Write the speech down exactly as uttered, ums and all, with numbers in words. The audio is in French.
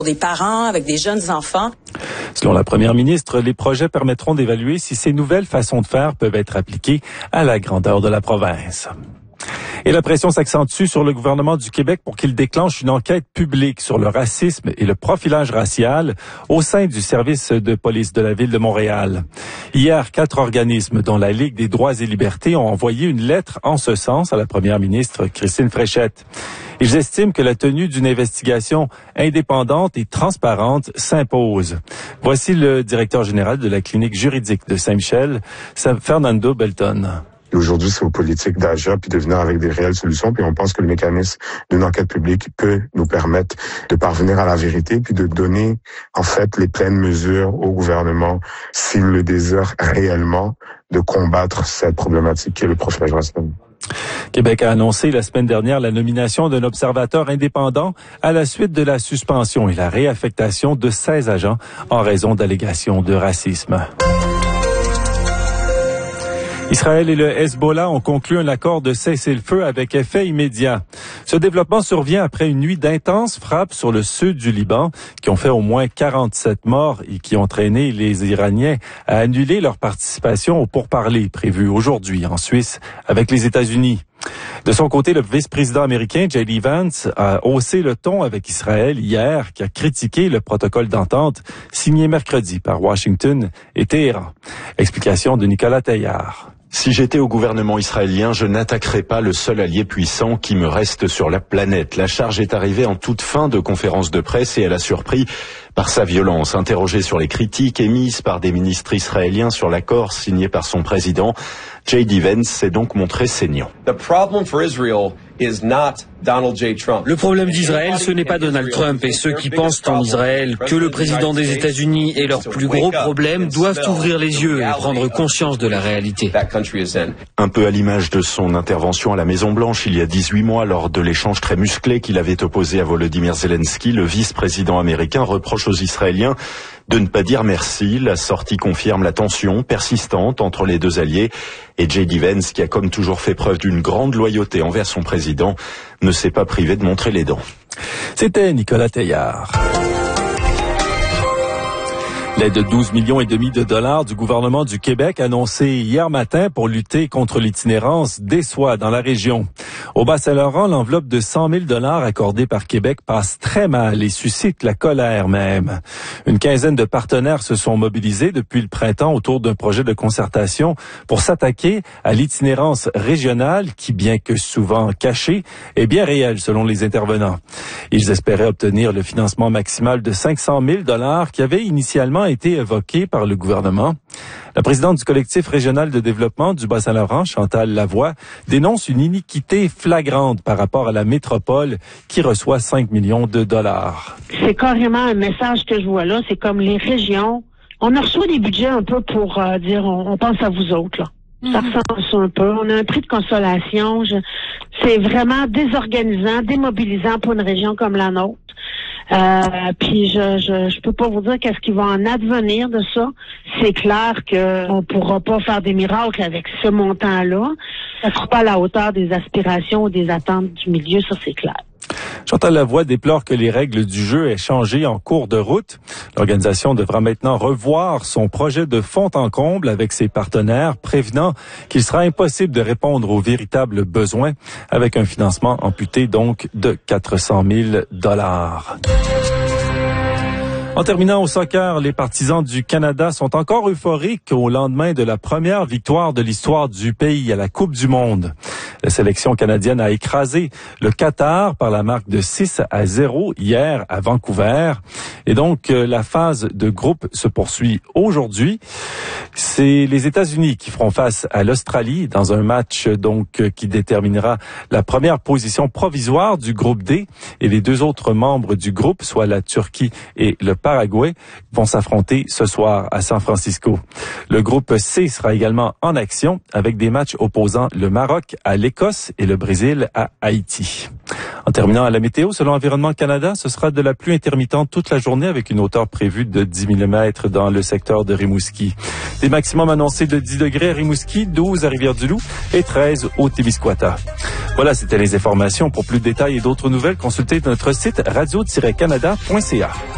des parents avec des jeunes enfants. Selon la première ministre, les projets permettront d'évaluer si ces nouvelles façons de faire peuvent être appliquées à la grandeur de la province. Et la pression s'accentue sur le gouvernement du Québec pour qu'il déclenche une enquête publique sur le racisme et le profilage racial au sein du service de police de la Ville de Montréal. Hier, quatre organismes, dont la Ligue des droits et libertés, ont envoyé une lettre en ce sens à la première ministre Christine Fréchette. Ils estiment que la tenue d'une investigation indépendante et transparente s'impose. Voici le directeur général de la clinique juridique de Saint-Michel, Fernando Belton. Aujourd'hui, c'est aux politiques d'agir puis de venir avec des réelles solutions. Puis on pense que le mécanisme d'une enquête publique peut nous permettre de parvenir à la vérité puis de donner, en fait, les pleines mesures au gouvernement s'il le désire réellement de combattre cette problématique qui est le profilage racial. Québec a annoncé la semaine dernière la nomination d'un observateur indépendant à la suite de la suspension et la réaffectation de seize agents en raison d'allégations de racisme. Israël et le Hezbollah ont conclu un accord de cessez-le-feu avec effet immédiat. Ce développement survient après une nuit d'intenses frappes sur le sud du Liban qui ont fait au moins quarante-sept morts et qui ont traîné les Iraniens à annuler leur participation au pourparlers prévu aujourd'hui en Suisse avec les États-Unis. De son côté, le vice-président américain J D Vance a haussé le ton avec Israël hier, qui a critiqué le protocole d'entente signé mercredi par Washington et Téhéran. Explication de Nicolas Teillard. Si j'étais au gouvernement israélien, je n'attaquerais pas le seul allié puissant qui me reste sur la planète. La charge est arrivée en toute fin de conférence de presse et elle a surpris par sa violence. Interrogé sur les critiques émises par des ministres israéliens sur l'accord signé par son président, J D Vance s'est donc montré saignant. The problem for Israel is not Donald J. Trump. Le problème d'Israël, ce n'est pas Donald Trump et ceux qui pensent en Israël que le président des États-Unis est leur plus gros problème doivent ouvrir les yeux et prendre conscience de la réalité. Un peu à l'image de son intervention à la Maison-Blanche il y a dix-huit mois lors de l'échange très musclé qu'il avait opposé à Volodymyr Zelensky, le vice-président américain reproche aux Israéliens de ne pas dire merci. La sortie confirme la tension persistante entre les deux alliés et J D Vance, qui a comme toujours fait preuve d'une grande loyauté envers son président, ne s'est pas privé de montrer les dents. C'était Nicolas Teillard. L'aide de douze millions et demi de dollars du gouvernement du Québec annoncée hier matin pour lutter contre l'itinérance déçoit dans la région. Au Bas-Saint-Laurent, l'enveloppe de cent mille dollars accordée par Québec passe très mal et suscite la colère même. Une quinzaine de partenaires se sont mobilisés depuis le printemps autour d'un projet de concertation pour s'attaquer à l'itinérance régionale qui, bien que souvent cachée, est bien réelle selon les intervenants. Ils espéraient obtenir le financement maximal de cinq cent mille dollars qui avait initialement été évoqué par le gouvernement. La présidente du collectif régional de développement du Bas-Saint-Laurent, Chantal Lavoie, dénonce une iniquité flagrante par rapport à la métropole qui reçoit cinq millions de dollars. C'est carrément un message que je vois là. C'est comme les régions. On a reçu des budgets un peu pour euh, dire on, on pense à vous autres, là. Ça ressemble à ça un peu. On a un prix de consolation. Je, c'est vraiment désorganisant, démobilisant pour une région comme la nôtre. Euh, puis je, je je peux pas vous dire qu'est-ce qui va en advenir de ça. C'est clair qu'on pourra pas faire des miracles avec ce montant-là. Ça sera pas à la hauteur des aspirations ou des attentes du milieu, ça c'est clair. Chantal Lavoie déplore que les règles du jeu aient changé en cours de route. L'organisation devra maintenant revoir son projet de fond en comble avec ses partenaires, prévenant qu'il sera impossible de répondre aux véritables besoins avec un financement amputé donc de quatre cent mille dollars. En terminant au soccer, les partisans du Canada sont encore euphoriques au lendemain de la première victoire de l'histoire du pays à la Coupe du Monde. La sélection canadienne a écrasé le Qatar par la marque de six à zéro hier à Vancouver. Et donc, la phase de groupe se poursuit aujourd'hui. C'est les États-Unis qui feront face à l'Australie dans un match donc qui déterminera la première position provisoire du groupe D. Et les deux autres membres du groupe, soit la Turquie et le Paraguay, vont s'affronter ce soir à San Francisco. Le groupe C sera également en action avec des matchs opposant le Maroc à l'Écosse et le Brésil à Haïti. En terminant à la météo, selon Environnement Canada, ce sera de la pluie intermittente toute la journée avec une hauteur prévue de dix millimètres dans le secteur de Rimouski. Des maximums annoncés de dix degrés à Rimouski, douze à Rivière-du-Loup et treize au Témiscouata. Voilà, c'était les informations. Pour plus de détails et d'autres nouvelles, consultez notre site radio tiret canada point c a.